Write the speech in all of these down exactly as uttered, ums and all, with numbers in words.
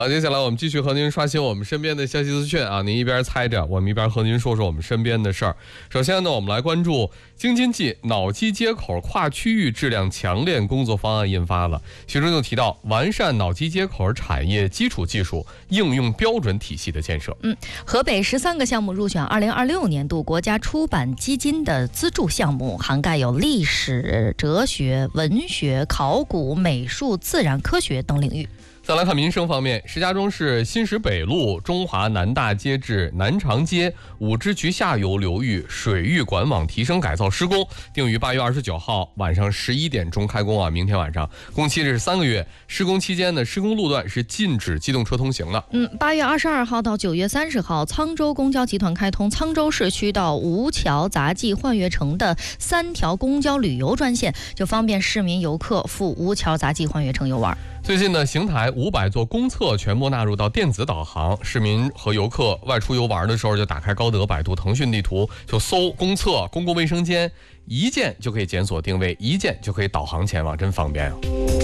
好，接下来我们继续和您刷新我们身边的消息资讯啊！您一边猜着，我们一边和您说说我们身边的事儿。首先呢，我们来关注京津冀脑机接口跨区域质量强链工作方案印发了，其中就提到完善脑机接口产业基础技术应用标准体系的建设。 嗯，河北十三个项目入选二零二六年度国家出版基金的资助项目，涵盖有历史、哲学、文学、考古、美术、自然科学等领域。 再来看民生方面，石家庄市新石北路中华南大街至南长街五支渠下游流域水域管网提升改造施工定于八月二十九号晚上十一点钟开工啊，明天晚上，工期是三个月。施工期间呢，施工路段是禁止机动车通行的。 嗯，八月二十二号到九月三十号，沧州公交集团开通沧州市区到吴桥杂技幻乐城的三条公交旅游专线，就方便市民游客赴吴桥杂技幻乐城游玩。 最近呢，邢台五百座公厕全部纳入到电子导航，市民和游客外出游玩的时候，就打开高德、百度、腾讯地图，就搜公厕、公共卫生间，一键就可以检索定位，一键就可以导航前往，真方便啊！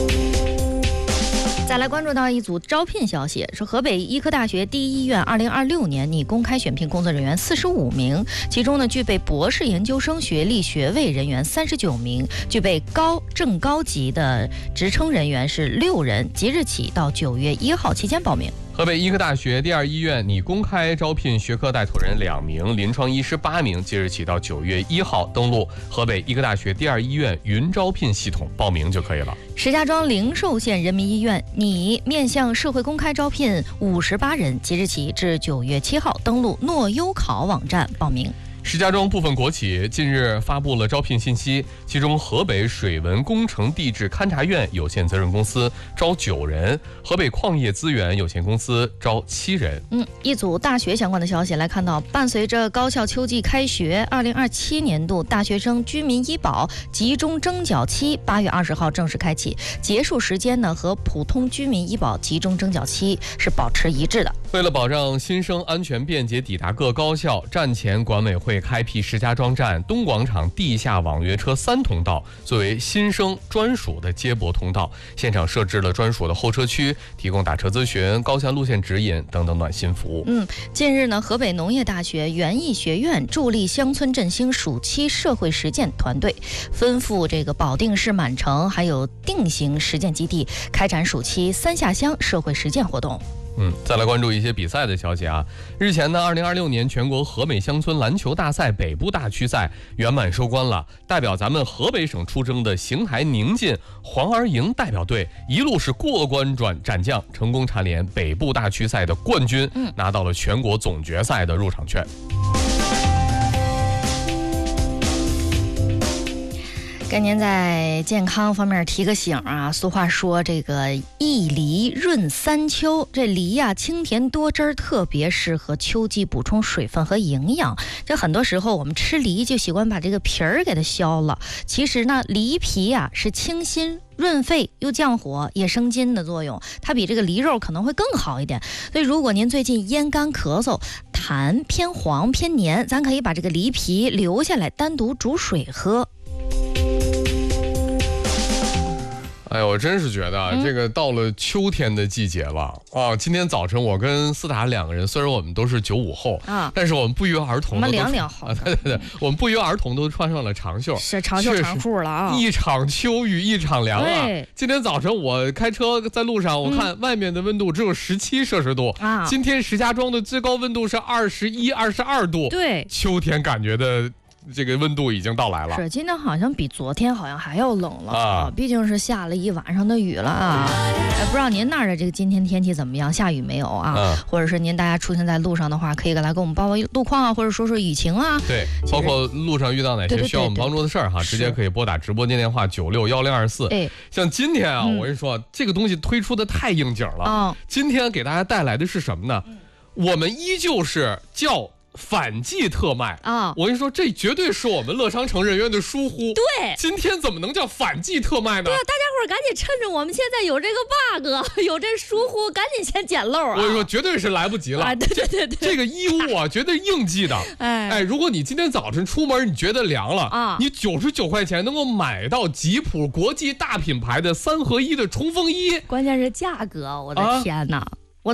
再来关注到一组招聘消息，是河北医科大学第一医院二零二六年拟公开选聘工作人员四十五名，其中呢，具备博士研究生学历学位人员三十九名，具备高正高级的职称人员是六人，即日起到九月一号期间报名。 河北医科大学第二医院拟公开招聘学科带头人两名，临床医师八名，即日起到九月一号登录河北医科大学第二医院云招聘系统报名就可以了。 石家庄灵寿县人民医院拟面向社会公开招聘五十八人，即日起至九月七号登录诺优考网站报名。 石家庄部分国企近日发布了招聘信息，其中河北水文工程地质勘察院有限责任公司招九人，河北矿业资源有限公司招七人。 嗯，一组大学相关的消息来看到，伴随着高校秋季开学，二零二七年度大学生居民医保集中征缴期八月二十号正式开启，结束时间呢和普通居民医保集中征缴期是保持一致的。 为了保障新生安全便捷抵达各高校，站前管委会开辟石家庄站东广场地下网约车三通道，作为新生专属的接驳通道，现场设置了专属的候车区，提供打车咨询、高校路线指引等等暖心服务。 嗯，近日呢，河北农业大学园艺学院助力乡村振兴暑期社会实践团队，奔赴这个保定市满城还有定型实践基地，开展暑期三下乡社会实践活动。 嗯，再来关注一些比赛的消息啊。日前呢，二零二六年全国河北乡村篮球大赛北部大区赛圆满收官了。代表咱们河北省出征的邢台宁晋黄儿营代表队，一路是过关斩斩将，成功蝉联北部大区赛的冠军，拿到了全国总决赛的入场券。 跟您在健康方面提个醒啊，俗话说这个一梨润三秋，这梨呀、啊、清甜多汁儿，特别适合秋季补充水分和营养。这很多时候我们吃梨就喜欢把这个皮儿给它削了，其实呢，梨皮呀、啊、是清心润肺又降火也生津的作用，它比这个梨肉可能会更好一点。所以如果您最近咽干咳嗽，痰偏黄偏黏，咱可以把这个梨皮留下来单独煮水喝。 哎呦，我真是觉得啊，这个到了秋天的季节了啊！今天早晨我跟斯达两个人，虽然我们都是九五后啊，但是我们不约而同的， 我们两两后， 对对对，我们不约而同都穿上了长袖， 是长袖长裤了啊！ 一场秋雨一场凉啊！今天早晨我开车在路上，我看外面的温度只有十七摄氏度啊，今天石家庄的最高温度是二十一、二十二度， 对， 秋天感觉的。这个温度已经到来了， 是今天好像比昨天好像还要冷了啊！毕竟是下了一晚上的雨了啊！哎，不知道您那儿的这个今天天气怎么样？下雨没有啊？嗯、或者是您大家出行在路上的话，可以来给我们报报路况啊，或者说说雨情啊。 对，包括路上遇到哪些需要我们帮助的事儿哈，直接可以拨打直播间电话九六幺零二四。哎，像今天啊，嗯、我跟你说，这个东西推出的太应景了。嗯、今天给大家带来的是什么呢？嗯、我们依旧是叫。反季特卖啊！我跟你说，这绝对是我们乐商城人员的疏忽。 对， 今天怎么能叫反季特卖呢？ 对啊，大家伙儿赶紧趁着我们现在有这个 bug， 有这疏忽，赶紧先捡漏啊！ 我跟你说，绝对是来不及了。 啊、对对对对， 这个衣物啊，绝对应季的。哎哎，如果你今天早晨出门你觉得凉了啊，你九十九块钱能够买到吉普国际大品牌的三合一的冲锋衣， 关键是价格，我的天哪！啊